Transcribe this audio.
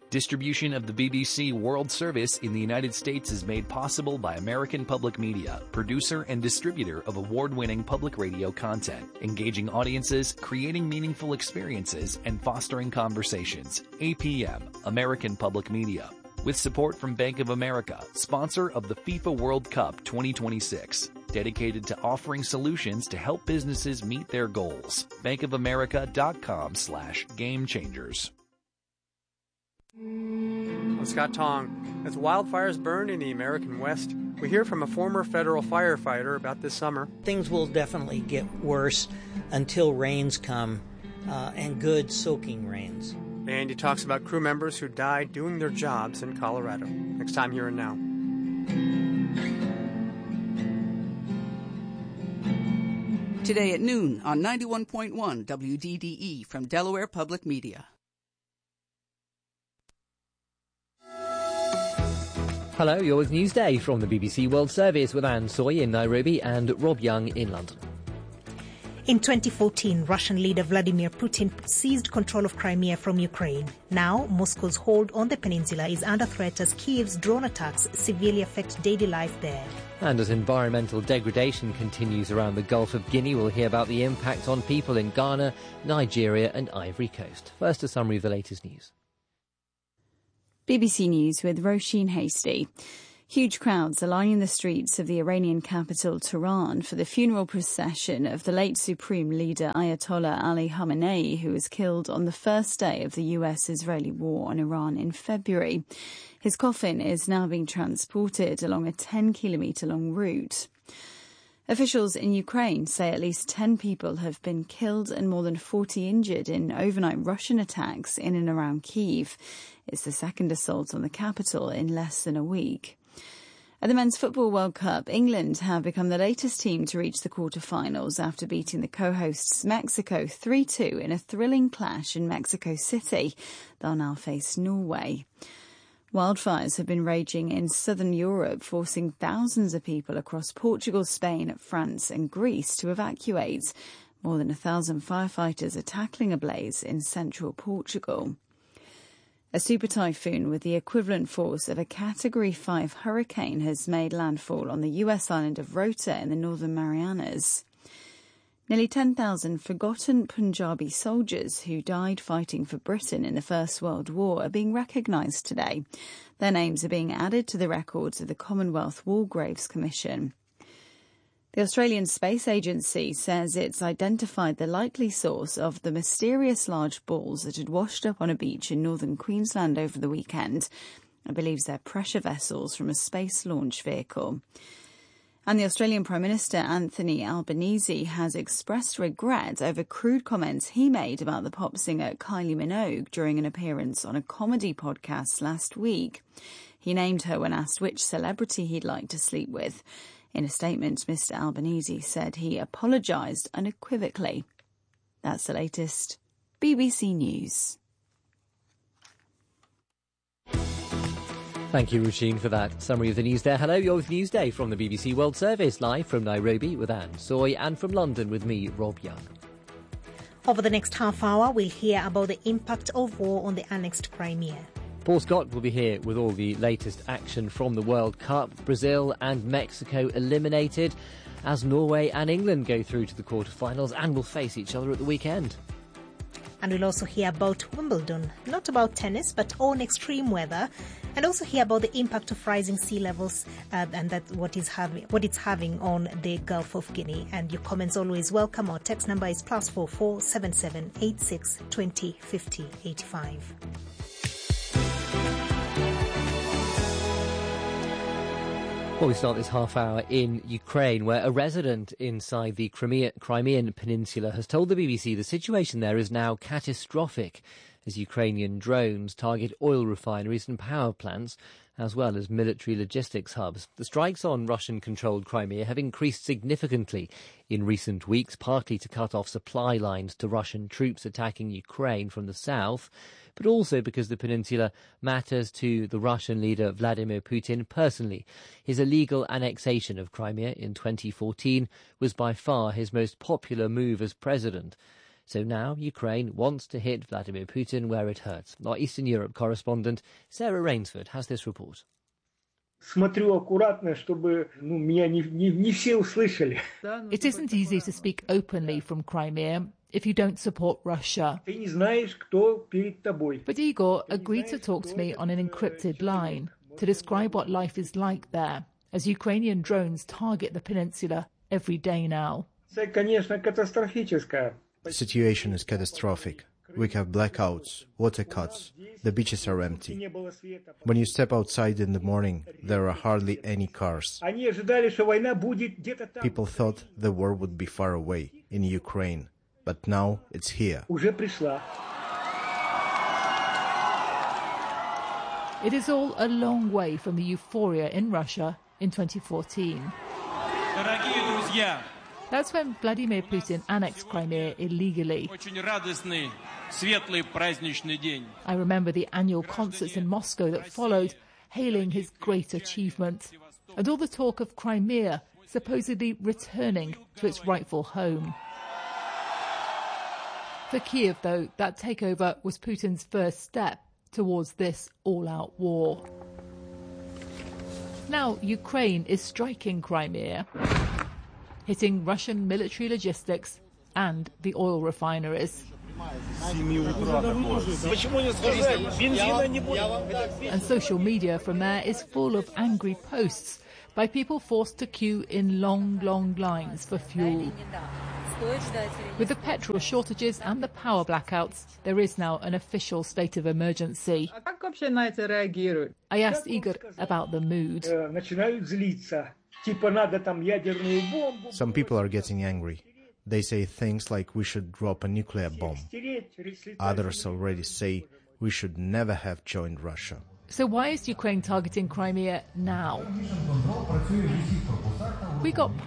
Distribution of the BBC World Service in the United States is made possible by American Public Media, producer and distributor of award-winning public radio content, engaging audiences, creating meaningful experiences, and fostering conversations. APM, American Public Media. With support from Bank of America, sponsor of the FIFA World Cup 2026. Dedicated to offering solutions to help businesses meet their goals. bankofamerica.com/gamechangers. I'm Scott Tong. As wildfires burn in the American West, we hear from a former federal firefighter about this summer. Things will definitely get worse until rains come, and good soaking rains. And he talks about crew members who died doing their jobs in Colorado. Next time, Here and Now. Today at noon on 91.1 WDDE from Delaware Public Media. Hello, you're with Newsday from the BBC World Service with Anne Soy in Nairobi and Rob Young in London. In 2014, Russian leader Vladimir Putin seized control of Crimea from Ukraine. Now, Moscow's hold on the peninsula is under threat as Kyiv's drone attacks severely affect daily life there. And as environmental degradation continues around the Gulf of Guinea, we'll hear about the impact on people in Ghana, Nigeria and Ivory Coast. First, a summary of the latest news. BBC News with Roisin Hasty. Huge crowds are lining the streets of the Iranian capital, Tehran, for the funeral procession of the late Supreme Leader Ayatollah Ali Khamenei, who was killed on the first day of the US-Israeli war on Iran in February. His coffin is now being transported along a 10-kilometre-long route. Officials in Ukraine say at least 10 people have been killed and more than 40 injured in overnight Russian attacks in and around Kyiv. It's the second assault on the capital in less than a week. At the Men's Football World Cup, England have become the latest team to reach the quarter-finals after beating the co-hosts Mexico 3-2 in a thrilling clash in Mexico City. They'll now face Norway. Wildfires have been raging in southern Europe, forcing thousands of people across Portugal, Spain, France and Greece to evacuate. More than 1,000 firefighters are tackling a blaze in central Portugal. A super typhoon with the equivalent force of a Category 5 hurricane has made landfall on the US island of Rota in the Northern Marianas. Nearly 10,000 forgotten Punjabi soldiers who died fighting for Britain in the First World War are being recognised today. Their names are being added to the records of the Commonwealth War Graves Commission. The Australian Space Agency says it's identified the likely source of the mysterious large balls that had washed up on a beach in northern Queensland over the weekend. It believes they're pressure vessels from a space launch vehicle. And the Australian Prime Minister Anthony Albanese has expressed regret over crude comments he made about the pop singer Kylie Minogue during an appearance on a comedy podcast last week. He named her when asked which celebrity he'd like to sleep with. In a statement, Mr Albanese said he apologised unequivocally. That's the latest. BBC News. Thank you, Roisin, for that summary of the news there. Hello, you're with Newsday from the BBC World Service, live from Nairobi with Anne Soy and from London with me, Rob Young. Over the next half hour, we'll hear about the impact of war on the annexed Crimea. Paul Scott will be here with all the latest action from the World Cup. Brazil and Mexico eliminated as Norway and England go through to the quarterfinals and will face each other at the weekend. And we'll also hear about Wimbledon, not about tennis, but on extreme weather, and also hear about the impact of rising sea levels and that what it's having on the Gulf of Guinea. And your comments always welcome. Our text number is +44 77 86 20 50 85. Well, we start this half hour in Ukraine, where a resident inside the Crimean Peninsula has told the BBC the situation there is now catastrophic as Ukrainian drones target oil refineries and power plants, as well as military logistics hubs. The strikes on Russian-controlled Crimea have increased significantly in recent weeks, partly to cut off supply lines to Russian troops attacking Ukraine from the south, but also because the peninsula matters to the Russian leader Vladimir Putin personally. His illegal annexation of Crimea in 2014 was by far his most popular move as president. So now Ukraine wants to hit Vladimir Putin where it hurts. Our Eastern Europe correspondent Sarah Rainsford has this report. Смотрю аккуратно, чтобы меня не все услышали. It isn't easy to speak openly from Crimea if you don't support Russia. Ты не знаешь, кто перед тобой. But Igor agreed to talk to me on an encrypted line to describe what life is like there, as Ukrainian drones target the peninsula every day now. Это, конечно, катастрофическое. The situation is catastrophic. We have blackouts, water cuts, the beaches are empty. When you step outside in the morning, there are hardly any cars. People thought the war would be far away, in Ukraine, but now it's here. It is all a long way from the euphoria in Russia in 2014. That's when Vladimir Putin annexed Crimea illegally. I remember the annual concerts in Moscow that followed, hailing his great achievement, and all the talk of Crimea supposedly returning to its rightful home. For Kiev, though, that takeover was Putin's first step towards this all-out war. Now Ukraine is striking Crimea, hitting Russian military logistics and the oil refineries. And social media from there is full of angry posts by people forced to queue in long, long lines for fuel. With the petrol shortages and the power blackouts, there is now an official state of emergency. I asked Igor about the mood. Some people are getting angry. They say things like we should drop a nuclear bomb. Others already say we should never have joined Russia. So why is Ukraine targeting Crimea now? We got